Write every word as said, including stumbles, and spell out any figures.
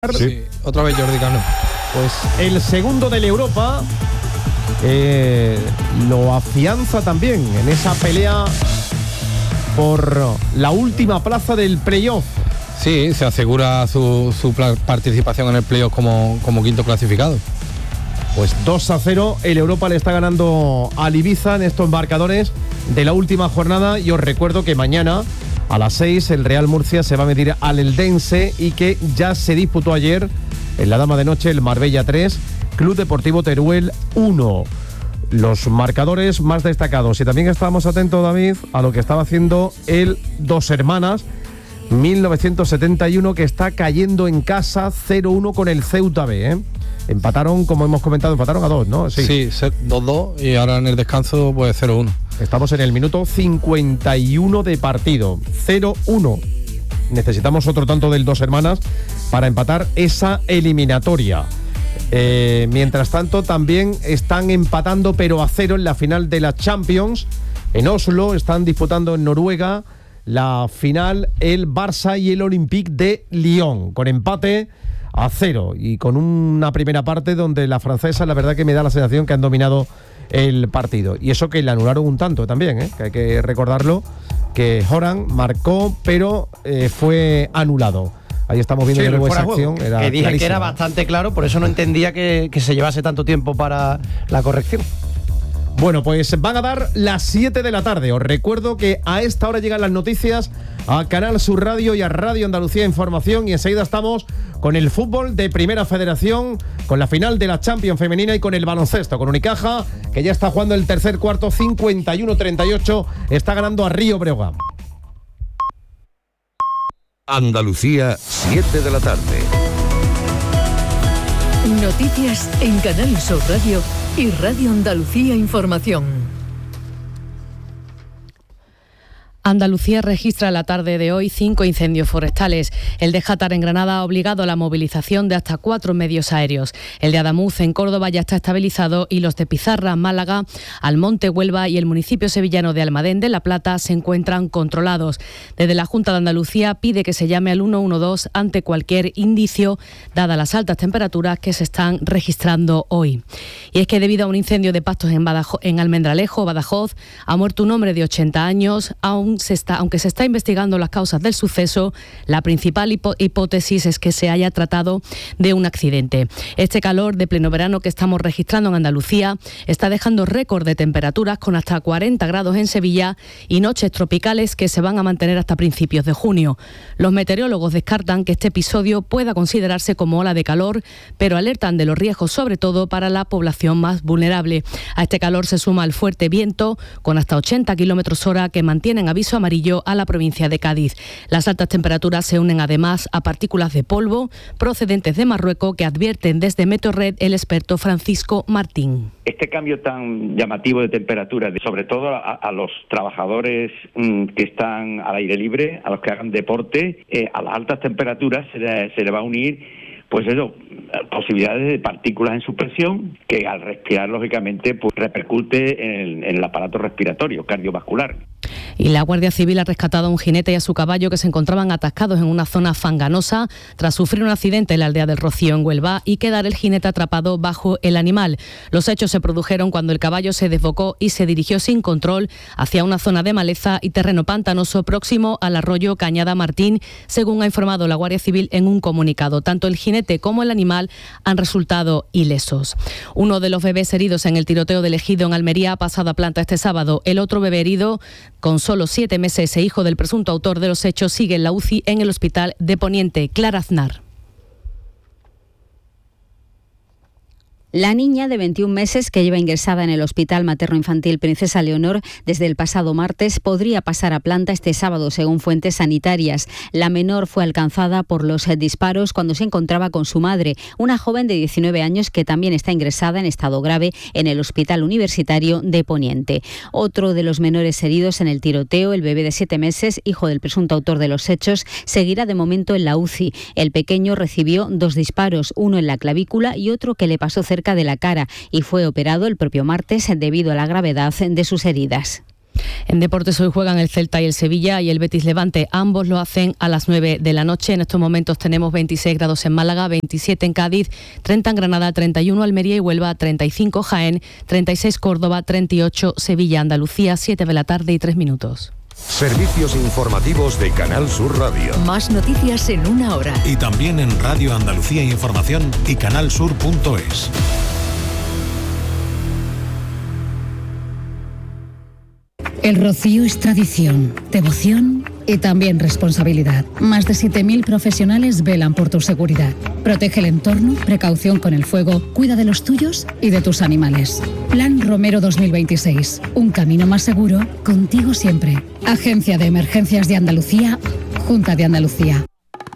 Sí, otra vez Jordi Cano. Pues el segundo del Europa eh, lo afianza también en esa pelea por la última plaza del playoff. Sí, se asegura su, su participación en el playoff como, como quinto clasificado. Pues dos a cero el Europa le está ganando al Ibiza en estos marcadores de la última jornada. Y os recuerdo que mañana a las seis el Real Murcia se va a medir al Eldense y que ya se disputó ayer en la dama de noche el Marbella tres, Club Deportivo Teruel uno. Los marcadores más destacados. Y también estábamos atentos, David, a lo que estaba haciendo el Dos Hermanas mil novecientos setenta y uno, que está cayendo en casa cero uno con el Ceuta B, ¿eh? Empataron, como hemos comentado, empataron a dos, ¿no? Sí, sí, dos dos y ahora en el descanso pues cero uno. Estamos en el minuto cincuenta y uno de partido, cero uno. Necesitamos otro tanto del Dos Hermanas para empatar esa eliminatoria. Eh, mientras tanto, también están empatando, pero a cero en la final de la Champions. En Oslo están disputando en Noruega la final el Barça y el Olympique de Lyon, con empate a cero y con una primera parte donde la francesa, la verdad que me da la sensación que han dominado el partido. Y eso que le anularon un tanto también, ¿eh? Que hay que recordarlo, que Horan marcó, pero eh, fue anulado. Ahí estamos viendo, sí, de nuevo esa acción. Era que dije clarísima, que era bastante claro, por eso no entendía que, que se llevase tanto tiempo para la corrección. Bueno, pues van a dar las siete de la tarde. Os recuerdo que a esta hora llegan las noticias a Canal Sur Radio y a Radio Andalucía Información, y enseguida estamos con el fútbol de Primera Federación, con la final de la Champions femenina y con el baloncesto, con Unicaja, que ya está jugando el tercer cuarto, cincuenta y uno treinta y ocho, está ganando a Río Breogán. Andalucía, siete de la tarde. Noticias en Canal Sur Radio y Radio Andalucía Información. Andalucía registra la tarde de hoy cinco incendios forestales. El de Játar en Granada ha obligado a la movilización de hasta cuatro medios aéreos. El de Adamuz en Córdoba ya está estabilizado y los de Pizarra, Málaga, Almonte, Huelva y el municipio sevillano de Almadén de la Plata se encuentran controlados. Desde la Junta de Andalucía pide que se llame al uno uno dos ante cualquier indicio, dadas las altas temperaturas que se están registrando hoy. Y es que debido a un incendio de pastos en, Badajo- en Almendralejo, Badajoz, ha muerto un hombre de ochenta años, aún Se está, aunque se está investigando las causas del suceso, la principal hipo- hipótesis es que se haya tratado de un accidente. Este calor de pleno verano que estamos registrando en Andalucía está dejando récord de temperaturas con hasta cuarenta grados en Sevilla y noches tropicales que se van a mantener hasta principios de junio. Los meteorólogos descartan que este episodio pueda considerarse como ola de calor, pero alertan de los riesgos sobre todo para la población más vulnerable. A este calor se suma el fuerte viento con hasta ochenta kilómetros hora que mantienen aviso amarillo a la provincia de Cádiz. Las altas temperaturas se unen además a partículas de polvo procedentes de Marruecos que advierten desde Meteorred el experto Francisco Martín. Este cambio tan llamativo de temperatura, sobre todo a, a los trabajadores mmm, que están al aire libre, a los que hagan deporte, eh, a las altas temperaturas se le, se le va a unir pues eso, posibilidades de partículas en suspensión que al respirar lógicamente pues repercute en, en el aparato respiratorio cardiovascular. Y la Guardia Civil ha rescatado a un jinete y a su caballo que se encontraban atascados en una zona fanganosa tras sufrir un accidente en la aldea del Rocío, en Huelva, y quedar el jinete atrapado bajo el animal. Los hechos se produjeron cuando el caballo se desbocó y se dirigió sin control hacia una zona de maleza y terreno pantanoso próximo al arroyo Cañada Martín, según ha informado la Guardia Civil en un comunicado. Tanto el jinete como el animal han resultado ilesos. Uno de los bebés heridos en el tiroteo del Ejido en Almería ha pasado a planta este sábado. El otro bebé herido, con solo siete meses e hijo del presunto autor de los hechos, sigue en la U C I en el hospital de Poniente. Clara Aznar. La niña de veintiún meses que lleva ingresada en el Hospital Materno-Infantil Princesa Leonor desde el pasado martes podría pasar a planta este sábado, según fuentes sanitarias. La menor fue alcanzada por los disparos cuando se encontraba con su madre, una joven de diecinueve años que también está ingresada en estado grave en el Hospital Universitario de Poniente. Otro de los menores heridos en el tiroteo, el bebé de siete meses, hijo del presunto autor de los hechos, seguirá de momento en la U C I. El pequeño recibió dos disparos, uno en la clavícula y otro que le pasó cerca de la cara, y fue operado el propio martes debido a la gravedad de sus heridas. En deportes hoy juegan el Celta y el Sevilla y el Betis Levante. Ambos lo hacen a las nueve de la noche. En estos momentos tenemos veintiséis grados en Málaga, veintisiete en Cádiz, treinta en Granada, treinta y uno Almería y Huelva, treinta y cinco Jaén, treinta y seis Córdoba, treinta y ocho Sevilla, Andalucía, siete de la tarde y tres minutos. Servicios informativos de Canal Sur Radio. Más noticias en una hora. Y también en Radio Andalucía Información y canalsur punto es. El rocío es tradición, devoción y también responsabilidad. Más de siete mil profesionales velan por tu seguridad. Protege el entorno, precaución con el fuego, cuida de los tuyos y de tus animales. Plan Romero dos mil veintiséis. Un camino más seguro, contigo siempre. Agencia de Emergencias de Andalucía, Junta de Andalucía.